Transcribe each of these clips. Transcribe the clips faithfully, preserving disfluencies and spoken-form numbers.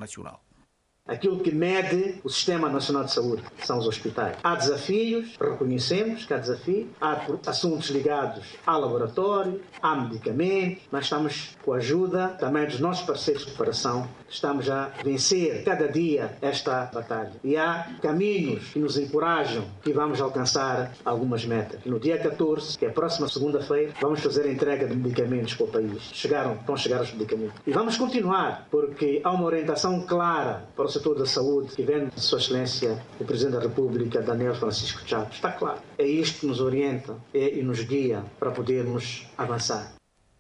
nacional. Aquilo que mede o Sistema Nacional de Saúde são os hospitais. Há desafios, reconhecemos que há desafios, há assuntos ligados ao laboratório, há medicamentos, mas estamos com a ajuda também dos nossos parceiros de cooperação, estamos a vencer cada dia esta batalha. E há caminhos que nos encorajam que vamos alcançar algumas metas. No dia catorze, que é a próxima segunda-feira, vamos fazer a entrega de medicamentos para o país. Chegaram, vão chegar os medicamentos. E vamos continuar, porque há uma orientação clara para o setor da saúde que vem de Sua Excelência, o Presidente da República, Daniel Francisco Chapo. Está claro. É isto que nos orienta e nos guia para podermos avançar.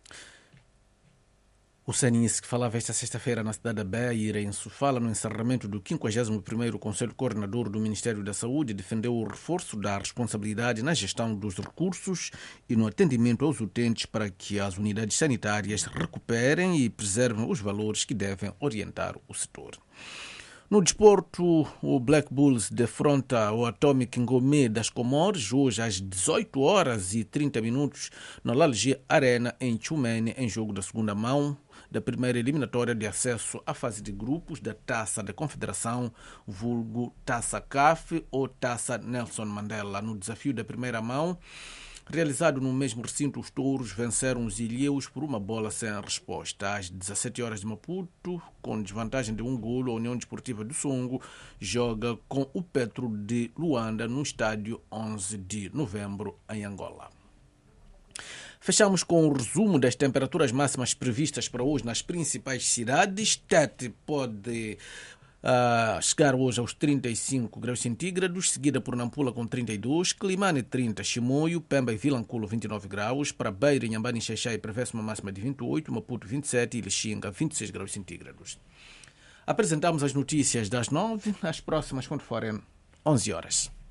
O Sanice, que falava esta sexta-feira na cidade da Beira, em Sofala, no encerramento do quinquagésimo primeiro Conselho Coordenador do Ministério da Saúde, defendeu o reforço da responsabilidade na gestão dos recursos e no atendimento aos utentes para que as unidades sanitárias recuperem e preservem os valores que devem orientar o setor. No desporto, o Black Bulls defronta o Atomic Ngomé das Comores hoje às dezoito horas e trinta minutos na Lalgia Arena em Tchumene, em jogo da segunda mão da primeira eliminatória de acesso à fase de grupos da Taça da Confederação, vulgo Taça C A F ou Taça Nelson Mandela. No desafio da primeira mão, realizado no mesmo recinto, os touros venceram os ilhéus por uma bola sem resposta. Às dezassete horas de Maputo, com desvantagem de um golo, a União Desportiva do Songo joga com o Petro de Luanda no estádio onze de novembro, em Angola. Fechamos com o resumo das temperaturas máximas previstas para hoje nas principais cidades. Tete pode Uh, chegar hoje aos trinta e cinco graus centígrados, seguida por Nampula com trinta e dois, Climane trinta, Chimoio, Pemba e Vilanculo vinte e nove graus, para Beira, Inhambane e Xaixai prevê-se uma máxima de vinte e oito, Maputo vinte e sete e Lixinga vinte e seis graus centígrados. Apresentamos as notícias das nove, as próximas quando forem onze horas.